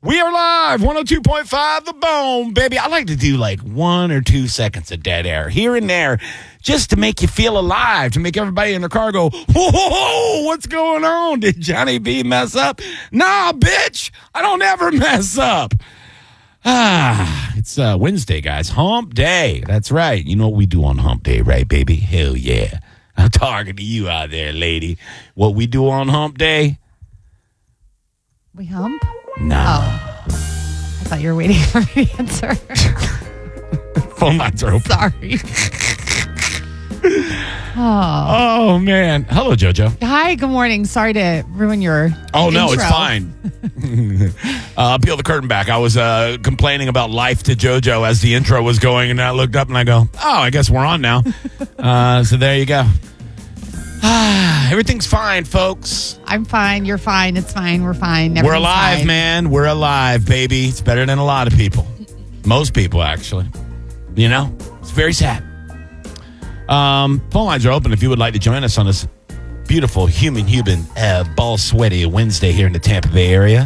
We are live, 102.5 The Bone, baby. I like to do like 1 or 2 seconds of dead air here and there just to make you feel alive, to make everybody in the car go, whoa, what's going on? Did Johnny B mess up? Nah, bitch, I don't ever mess up. It's Wednesday, guys. Hump day. That's right. You know what we do on Hump Day, right, baby? Hell yeah. I'm talking to you out there, lady. What we do on Hump Day? We hump? No. Oh. I thought you were waiting for me to answer. Phone lines are open. Sorry. Oh, man. Hello, JoJo. Hi, good morning. Sorry to ruin your Oh, no, intro. it's fine. Peel the curtain back. I was complaining about life to JoJo as the intro was going, and I looked up and I go, oh, I guess we're on now. So there you go. Everything's fine, folks. I'm fine. You're fine. It's fine. We're fine. We're alive, fine. man. We're alive, baby. It's better than a lot of people. Most people, actually. You know, it's very sad. Phone lines are open if you would like to join us on this beautiful, human, ball sweaty Wednesday here in the Tampa Bay area.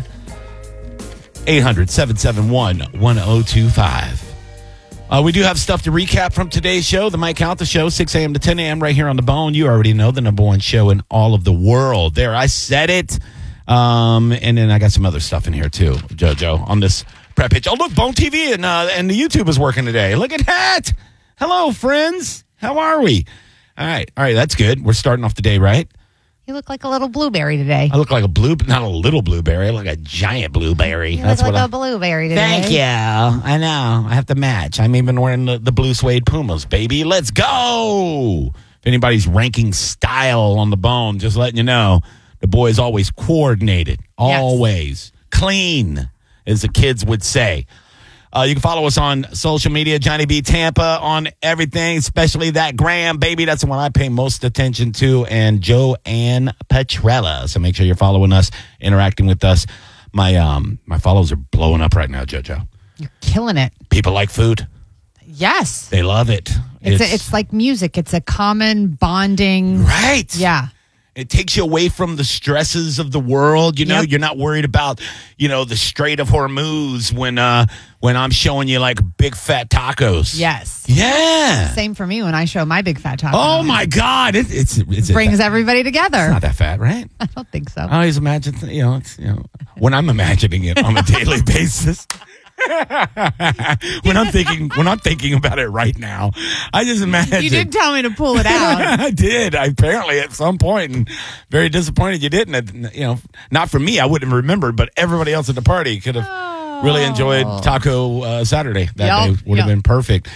800-771-1025. We do have stuff to recap from today's show, the Mike Calta Show, 6 a.m. to 10 a.m. right here on The Bone. You already know the number one show in all of the world. There, I said it. And then I got some other stuff in here, too, JoJo, on this prep pitch. Oh, look, Bone TV and the YouTube is working today. Look at that. Hello, friends. How are we? All right, that's good. We're starting off the day, right? You look like a little blueberry today. I look like not a little blueberry. I look like a giant blueberry. You look like a blueberry today. Thank you. I know. I have to match. I'm even wearing the blue suede Pumas, baby. Let's go. If anybody's ranking style on The Bone, just letting you know, the boy is always coordinated. Always. Yes. Clean, as the kids would say. You can follow us on social media, Johnny B Tampa, on everything, especially that Gram, baby. That's the one I pay most attention to, and Joanne Petrella. So make sure you're following us, interacting with us. My follows are blowing up right now, JoJo. You're killing it. People like food. Yes. They love it. It's like music. It's a common bonding. Right. Yeah. It takes you away from the stresses of the world. You know, You're not worried about, the Strait of Hormuz when I'm showing you like big fat tacos. Yes. Yeah. Same for me when I show my big fat taco. Oh my God. It brings everybody together. It's not that fat, right? I don't think so. I always imagine, when I'm imagining it on a daily basis. when I'm thinking about it right now, I just imagine. You did tell me to pull it out. I did. Apparently at some point, and very disappointed you didn't. Not for me, I wouldn't have remembered, but everybody else at the party could have really enjoyed Taco Saturday. That day would have been perfect.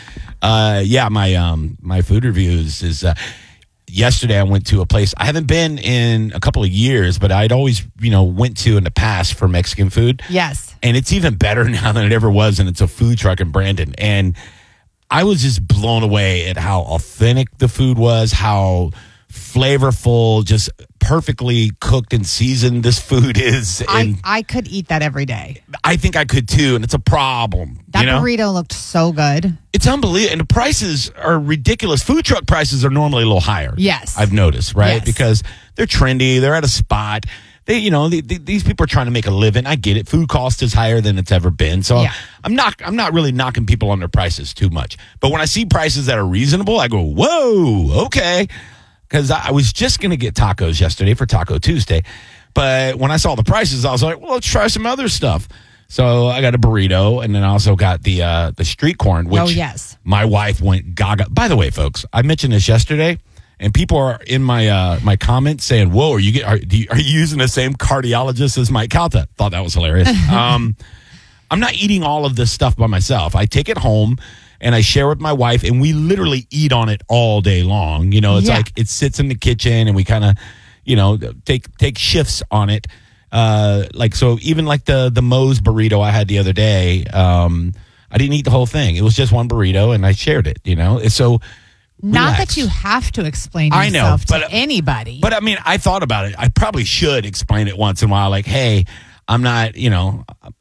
My food reviews is. Yesterday, I went to a place I haven't been in a couple of years, but I'd always, went to in the past for Mexican food. Yes. And it's even better now than it ever was, and it's a food truck in Brandon. And I was just blown away at how authentic the food was, how flavorful, just perfectly cooked and seasoned this food is. And I could eat that every day. I think I could too, and it's a problem. That burrito looked so good. It's unbelievable. And the prices are ridiculous. Food truck prices are normally a little higher. Yes. I've noticed, right? Yes. Because they're trendy. They're at a spot. These people are trying to make a living. I get it. Food cost is higher than it's ever been. So I'm not really knocking people on their prices too much. But when I see prices that are reasonable, I go, whoa, okay. Because I was just going to get tacos yesterday for Taco Tuesday. But when I saw the prices, I was like, well, let's try some other stuff. So I got a burrito, and then I also got the street corn, which my wife went gaga. By the way, folks, I mentioned this yesterday, and people are in my comments saying, whoa, are you using the same cardiologist as Mike Calta? Thought that was hilarious. I'm not eating all of this stuff by myself. I take it home. And I share with my wife, and we literally eat on it all day long. It's like it sits in the kitchen, and we kind of, take shifts on it. So even like the Moe's burrito I had the other day, I didn't eat the whole thing. It was just one burrito, and I shared it. It's so not relax. that you have to explain yourself to anybody. But I mean, I thought about it. I probably should explain it once in a while. Like, hey, I'm not.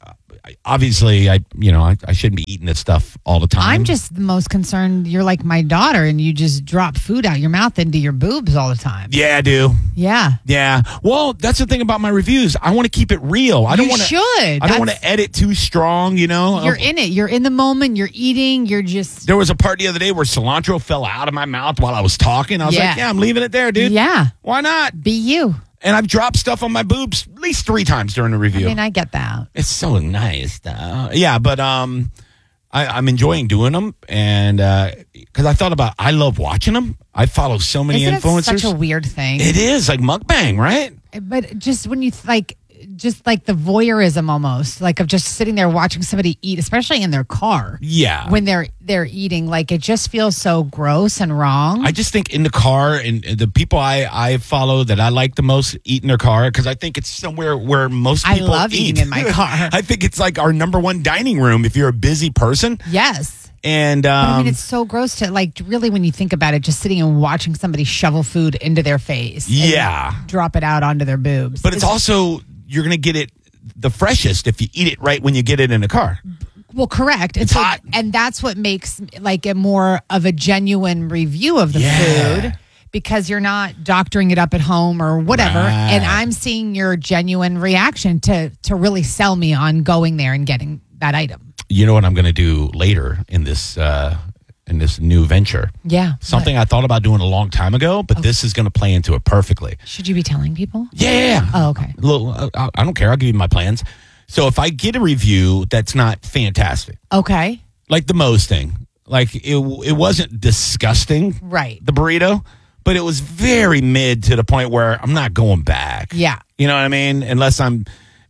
obviously, I shouldn't be eating this stuff all the time. I'm just the most concerned. You're like my daughter, and you just drop food out your mouth into your boobs all the time. Yeah, I do. Yeah. Yeah. Well, that's the thing about my reviews. I want to keep it real. I don't want to. I don't want to edit too strong. You're in it. You're in the moment. You're eating. You're just. There was a part the other day where cilantro fell out of my mouth while I was talking. I was like, yeah, I'm leaving it there, dude. Yeah. Why not? Be you. And I've dropped stuff on my boobs at least 3 times during the review. I mean, I get that. It's so nice, though. Yeah, but I'm enjoying doing them, and because I love watching them. I follow so many influencers. It's such a weird thing. It is like mukbang, right? But just when you just like the voyeurism almost, like of just sitting there watching somebody eat, especially in their car. Yeah. When they're eating, like it just feels so gross and wrong. I just think in the car, and the people I follow that I like the most eat in their car, because I think it's somewhere where most people eat. I love eating in my car. I think it's like our number one dining room if you're a busy person. Yes. And but I mean, it's so gross to like really when you think about it, just sitting and watching somebody shovel food into their face. Yeah. And drop it out onto their boobs. But it's also, you're going to get it the freshest if you eat it right when you get it in the car. Well, correct. It's hot. And that's what makes like a more of a genuine review of the food, because you're not doctoring it up at home or whatever. Right. And I'm seeing your genuine reaction to really sell me on going there and getting that item. You know what I'm going to do later in this new venture? Yeah. Something I thought about doing a long time ago, but this is going to play into it perfectly. Should you be telling people? Yeah. Oh, okay. I don't care. I'll give you my plans. So if I get a review that's not fantastic. Okay. Like the Moe's thing. Like it wasn't disgusting. Right. The burrito. But it was very mid to the point where I'm not going back. Yeah. You know what I mean? Unless I'm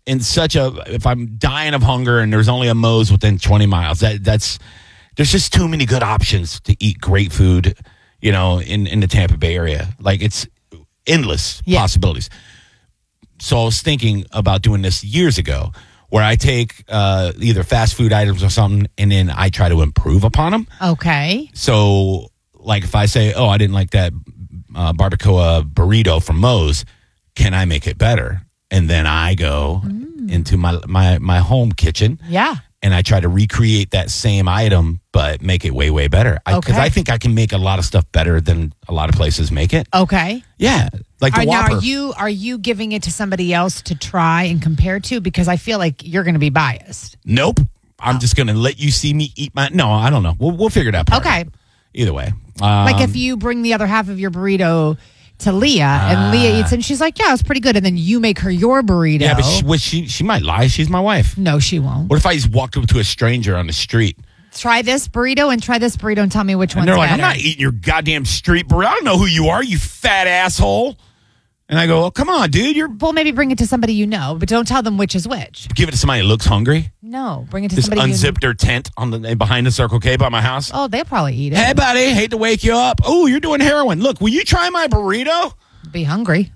if I'm dying of hunger and there's only a Moe's within 20 miles, there's just too many good options to eat great food, in the Tampa Bay area. Like it's endless possibilities. So I was thinking about doing this years ago, where I take either fast food items or something, and then I try to improve upon them. Okay. So like if I say, I didn't like that barbacoa burrito from Moe's, can I make it better? And then I go into my home kitchen. Yeah. And I try to recreate that same item, but make it way, way better. Because I think I can make a lot of stuff better than a lot of places make it. Okay. Yeah. Like the Whopper. Now, are you giving it to somebody else to try and compare to? Because I feel like you're going to be biased. Nope. I'm just going to let you see me eat No, I don't know. We'll figure it out. Okay. Either way. Like if you bring the other half of your burrito to Leah, and Leah eats, and she's like, "Yeah, it's pretty good," and then you make her your burrito. Yeah, but she might lie. She's my wife. No, she won't. What if I just walked up to a stranger on the street? Try this burrito and try this burrito and tell me which one's better. And they're like, "I'm not eating your goddamn street burrito. I don't know who you are, you fat asshole." And I go, "Oh, come on, dude. Well, maybe bring it to somebody you know, but don't tell them which is which. Give it to somebody that looks hungry." No, bring it to just somebody. Just unzip their tent behind the Circle K by my house. Oh, they'll probably eat it. Hey, buddy, hate to wake you up. Oh, you're doing heroin. Look, will you try my burrito? Be hungry.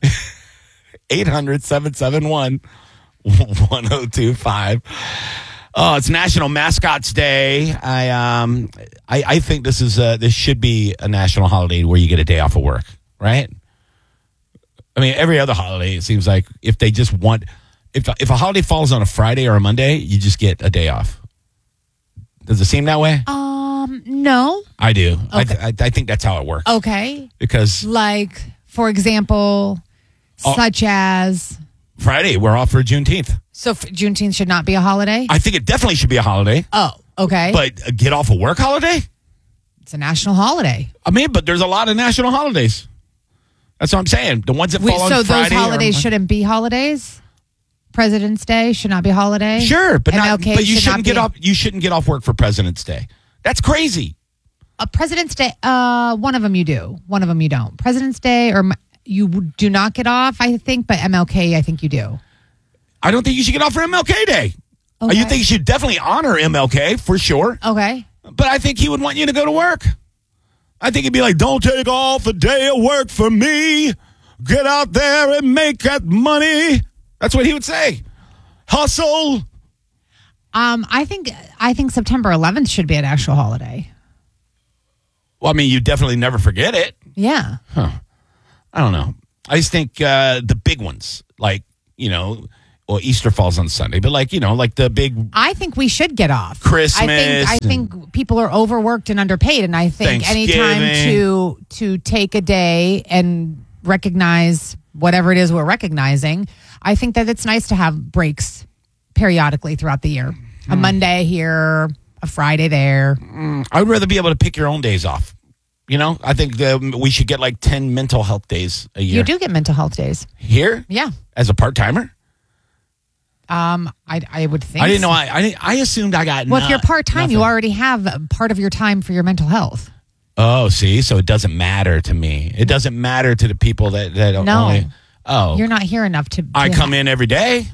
800-771-1025. Oh, it's National Mascots Day. I think this should be a national holiday where you get a day off of work, right? I mean, every other holiday, it seems like if they just want, if a holiday falls on a Friday or a Monday, you just get a day off. Does it seem that way? No. I do. Okay. I think that's how it works. Okay. Because like, for example, such as Friday, we're off for Juneteenth. So Juneteenth should not be a holiday? I think it definitely should be a holiday. Oh, okay. But a get off a work holiday? It's a national holiday. I mean, but there's a lot of national holidays. That's what I'm saying. The ones that fall on Friday. So those holidays shouldn't be holidays? President's Day should not be a holiday? Sure, but you shouldn't get off. You shouldn't get off work for President's Day. That's crazy. A President's Day, one of them you do. One of them you don't. President's Day, or you do not get off, I think, but MLK, I think you do. I don't think you should get off for MLK Day. Okay. You think you should definitely honor MLK, for sure. Okay. But I think he would want you to go to work. I think he'd be like, don't take off a day of work for me. Get out there and make that money. That's what he would say. Hustle. I think September 11th should be an actual holiday. Well, I mean, you definitely never forget it. Yeah. Huh. I don't know. I just think the big ones, like, Well, Easter falls on Sunday, but like the big I think we should get off. Christmas. I think people are overworked and underpaid, and I think anytime to take a day and recognize whatever it is we're recognizing, I think that it's nice to have breaks periodically throughout the year. A Monday here, a Friday there. I would rather be able to pick your own days off. I think we should get like 10 mental health days a year. You do get mental health days. Here? Yeah. As a part-timer? I would think. I didn't know. I assumed I got. Well, if you're part-time, you already have part of your time for your mental health. Oh, see, so it doesn't matter to me. It doesn't matter to the people that no. only. Oh, you're not here enough to. I come in every day.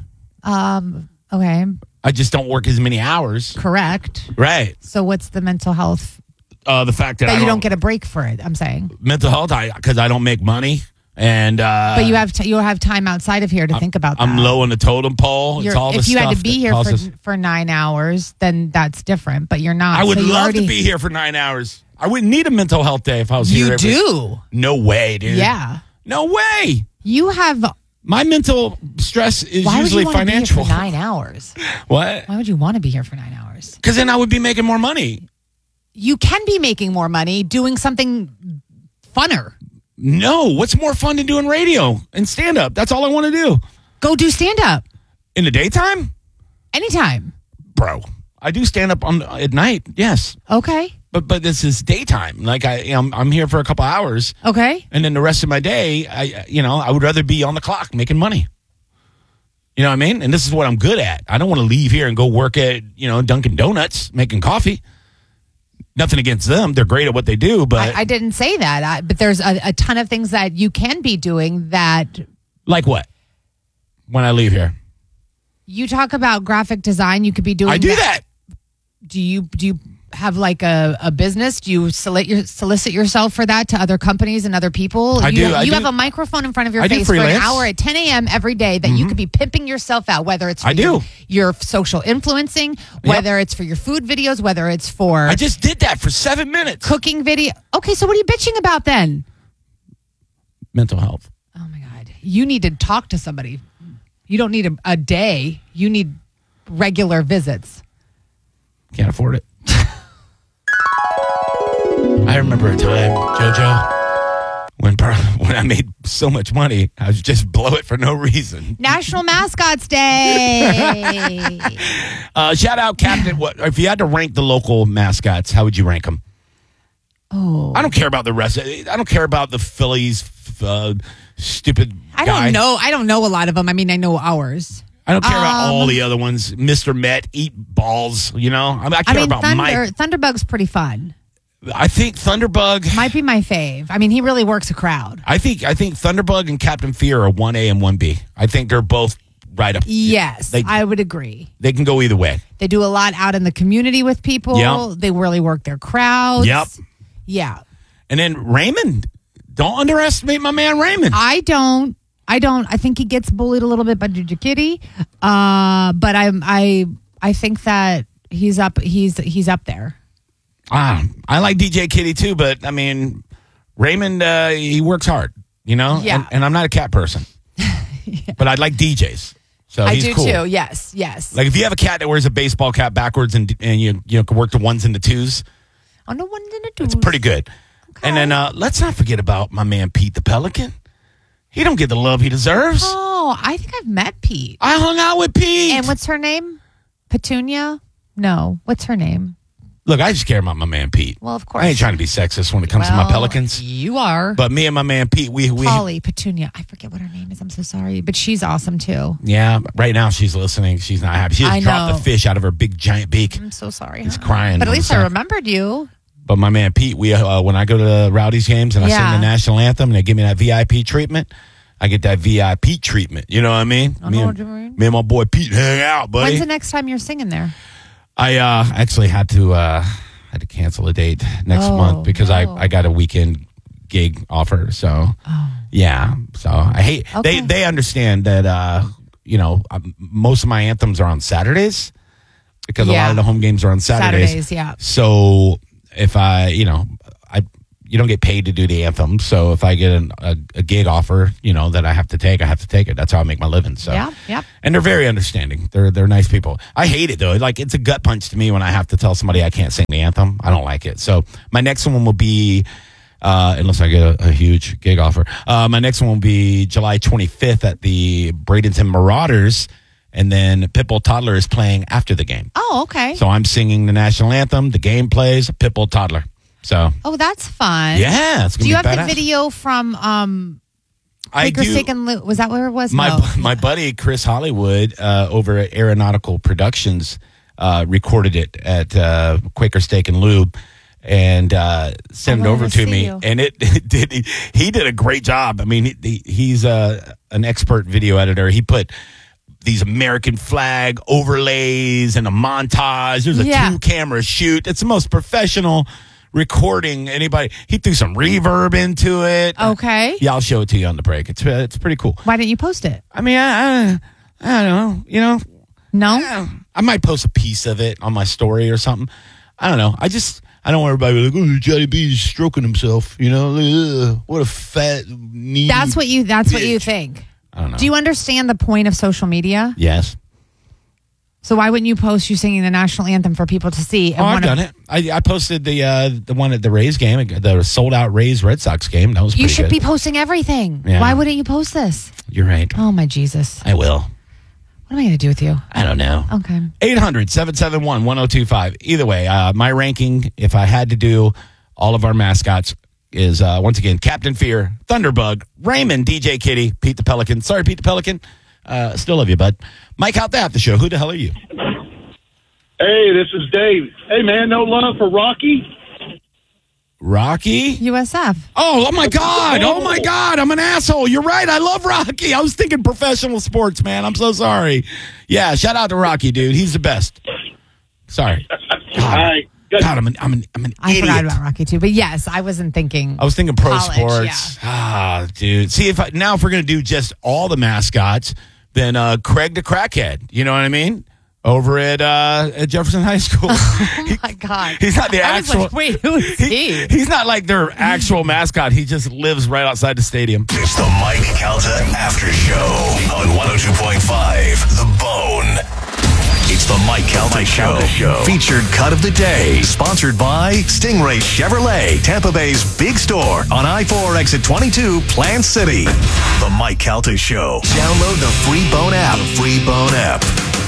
Okay. I just don't work as many hours. Correct. Right. So what's the mental health? The fact that you don't get a break for it. I'm saying mental health. Because I don't make money. And but you have time outside of here to think about that. I'm low on the totem pole. It's all if you had to be here for 9 hours, then that's different. But you're not. I would love to be here for 9 hours. I wouldn't need a mental health day if I was here. You do? No way, dude. Yeah. No way. You have. My mental stress is Why usually would you financial. Want to be here for 9 hours. What? Why would you want to be here for 9 hours? Because then I would be making more money. You can be making more money doing something funner. No, what's more fun than doing radio and stand-up? That's all I want to do. Go do stand-up. In the daytime? Anytime. Bro, I do stand-up at night, yes. Okay. But this is daytime. Like, I'm here for a couple hours. Okay. And then the rest of my day, I would rather be on the clock making money. You know what I mean? And this is what I'm good at. I don't want to leave here and go work at, Dunkin' Donuts making coffee. Nothing against them. They're great at what they do, but... I didn't say that. But there's a ton of things that you can be doing that... Like what? When I leave here? You talk about graphic design. You could be doing I do that. Do you have like a business? Do you solicit yourself for that to other companies and other people? I do. You have a microphone in front of your face for an hour at 10 a.m. every day that you could be pimping yourself out, whether it's for your social influencing, whether it's for your food videos, whether it's for... I just did that for 7 minutes. Cooking video. Okay, so what are you bitching about then? Mental health. Oh my God. You need to talk to somebody. You don't need a day. You need regular visits. Can't afford it. I remember a time, JoJo, when I made so much money, I would just blow it for no reason. National Mascots Day. Shout out Captain. If you had to rank the local mascots, how would you rank them? Oh, I don't care about the rest. I don't care about the Phillies. Stupid. I don't know a lot of them. I mean, I know ours. I don't care about all the other ones. Mr. Met, eat balls. I care about Mike. Thunderbug's pretty fun. I think Thunderbug might be my fave. I mean, he really works a crowd. I think Thunderbug and Captain Fear are 1A and 1B. I think they're both right up. Yes, I would agree. They can go either way. They do a lot out in the community with people. Yep. They really work their crowds. Yep. Yeah. And then Raymond. Don't underestimate my man Raymond. I don't. I think he gets bullied a little bit by Ginger Kitty. But I think that he's up there. I like DJ Kitty too, but I mean, Raymond, he works hard, Yeah. And I'm not a cat person, but I like DJs. So I he's do cool. too. Yes. Like if you have a cat that wears a baseball cap backwards and you can work the ones and the twos. On the ones and the twos. It's pretty good. Okay. And then let's not forget about my man Pete the Pelican. He don't get the love he deserves. Oh, I think I've met Pete. I hung out with Pete. And what's her name? Petunia? No. What's her name? Look, I just care about my man Pete. Well, of course. I ain't trying to be sexist when it comes to my Pelicans. You are. But me and my man Pete, we Polly, Petunia. I forget what her name is. I'm so sorry. But she's awesome too. Yeah. Right now she's listening. She's not happy. She just dropped the fish out of her big giant beak. I'm so sorry. He's crying. But at least I remembered you. But my man Pete, we when I go to the Rowdies games and I sing the national anthem and they give me that VIP treatment, I get that VIP treatment. You know what I mean? Me and my boy Pete hang out, buddy. When's the next time you're singing there? I actually had to cancel a date next month because I got a weekend gig offer. So yeah, so I hate they understand that most of my anthems are on Saturdays because a lot of the home games are on Saturdays. Yeah. So if I you don't get paid to do the anthem. So if I get a gig offer, that I have to take it. That's how I make my living. So yeah. And they're very understanding. They're nice people. I hate it though. Like, it's a gut punch to me when I have to tell somebody I can't sing the anthem. I don't like it. So my next one will be, unless I get a huge gig offer, my next one will be July 25th at the Bradenton Marauders. And then Pitbull Toddler is playing after the game. Oh, okay. So I'm singing the national anthem. The game plays. Pitbull Toddler. So. Oh, that's fun. Yeah, it's gonna Do you be have badass. the video from? I do. Steak and Lube? Was that where it was? My buddy Chris Hollywood over at Aeronautical Productions recorded it at Quaker Steak and Lube. And sent it over to me, and he did a great job. I mean, he's an expert video editor. He put these American flag overlays and a montage. There's a 2-camera shoot. It's the most professional recording anybody. He threw some reverb into it. Okay. Yeah, I'll show it to you on the break. It's pretty cool. Why didn't you post it? I mean, I don't know. No? I might post a piece of it on my story or something. I don't know. I don't want everybody to be like, oh, Johnny B's stroking himself. What a fat, needy That's what you think. I don't know. Do you understand the point of social media? Yes. So why wouldn't you post you singing the national anthem for people to see? I've done it. I posted the one at the Rays game, the sold out Rays Red Sox game. That was pretty good. You should be posting everything. Yeah. Why wouldn't you post this? You're right. Oh my Jesus. I will. What am I going to do with you? I don't know. Okay. 800-771-1025. Either way, my ranking, if I had to do all of our mascots, is once again Captain Fear, Thunderbug, Raymond, DJ Kitty, Pete the Pelican. Sorry, Pete the Pelican. Still love you, bud. Mike, out there at the show. Who the hell are you? Hey, this is Dave. Hey, man, no love for Rocky? Rocky? USF. Oh my God. Oh, my God. I'm an asshole. You're right. I love Rocky. I was thinking professional sports, man. I'm so sorry. Yeah, shout out to Rocky, dude. He's the best. Sorry. God, I'm an idiot. I forgot about Rocky too, but yes, I wasn't thinking. I was thinking pro college, sports. Yeah. Dude. See, if we're going to do just all the mascots, then Craig the Crackhead. You know what I mean? Over at Jefferson High School. Oh my God. He's not the actual. Like, wait, who is he? He's not like their actual mascot. He just lives right outside the stadium. It's the Mike Calta After Show on 102.5 The Bone. It's the Mike Calta Show. Featured cut of the day. Sponsored by Stingray Chevrolet, Tampa Bay's big store on I-4 exit 22, Plant City. The Mike Calta Show. Download the free Bone app.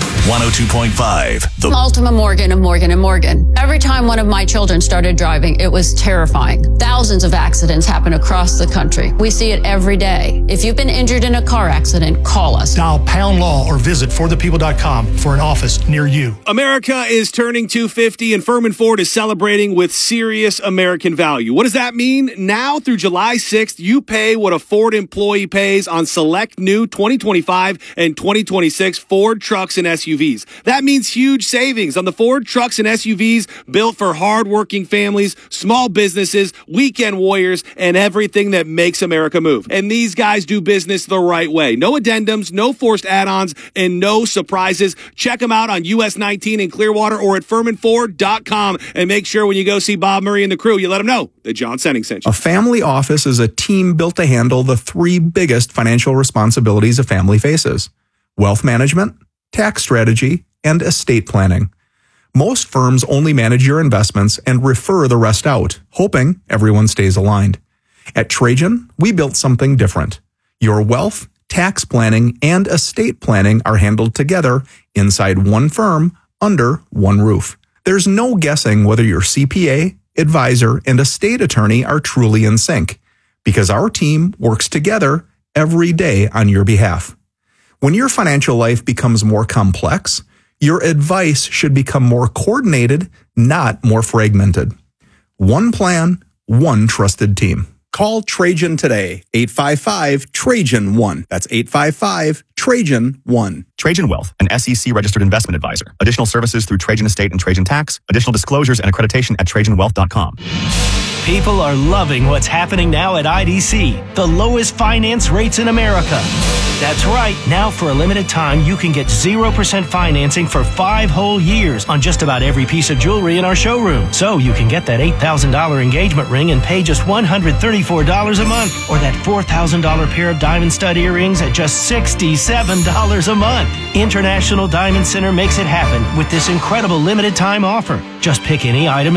102.5. The Ultima Morgan of Morgan & Morgan. Every time one of my children started driving, it was terrifying. Thousands of accidents happen across the country. We see it every day. If you've been injured in a car accident, call us. Dial pound law or visit forthepeople.com for an office near you. America is turning 250 and Furman Ford is celebrating with serious American value. What does that mean? Now through July 6th, you pay what a Ford employee pays on select new 2025 and 2026 Ford trucks and SUVs. That means huge savings on the Ford trucks and SUVs built for hardworking families, small businesses, weekend warriors, and everything that makes America move. And these guys do business the right way. No addendums, no forced add-ons, and no surprises. Check them out on US 19 in Clearwater or at FurmanFord.com. And make sure when you go see Bob Murray and the crew, you let them know that John Senning sent you. A family office is a team built to handle the 3 biggest financial responsibilities a family faces: wealth management, tax strategy, and estate planning. Most firms only manage your investments and refer the rest out, hoping everyone stays aligned. At Trajan, we built something different. Your wealth, tax planning, and estate planning are handled together inside one firm under one roof. There's no guessing whether your CPA, advisor, and estate attorney are truly in sync, because our team works together every day on your behalf. When your financial life becomes more complex, your advice should become more coordinated, not more fragmented. One plan, one trusted team. Call Trajan today, 855-TRAJAN-1. That's 855-TRAJAN-1. Trajan Wealth, an SEC-registered investment advisor. Additional services through Trajan Estate and Trajan Tax. Additional disclosures and accreditation at TrajanWealth.com. People are loving what's happening now at IDC, the lowest finance rates in America. That's right. Now, for a limited time, you can get 0% financing for 5 whole years on just about every piece of jewelry in our showroom. So you can get that $8,000 engagement ring and pay just $134 a month, or that $4,000 pair of diamond stud earrings at just $67 a month. International Diamond Center makes it happen with this incredible limited time offer. Just pick any item